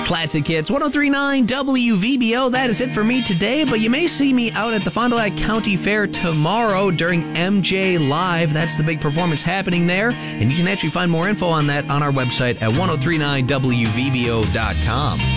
Classic Hits, 103.9 WVBO. That is it for me today, but you may see me out at the Fond du Lac County Fair tomorrow during MJ Live. That's the big performance happening there, and you can actually find more info on that on our website at 1039wvbo.com.